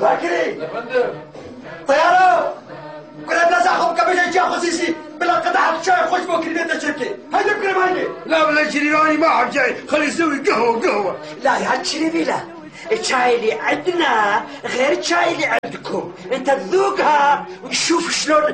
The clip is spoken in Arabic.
باكري يا فندم. طياره كنا بلاش اخذ كبش جا خصيصي بلا قطعه شاي خش بكري بيت الشركه هيدا بكريم هيدي. لا ولا شريفاني ما حد جاي، خلي يسوي قهوه. لا يا شريفي لا، الشاي اللي عندنا غير الشاي اللي عندكم، انت تذوقها وتشوف شلون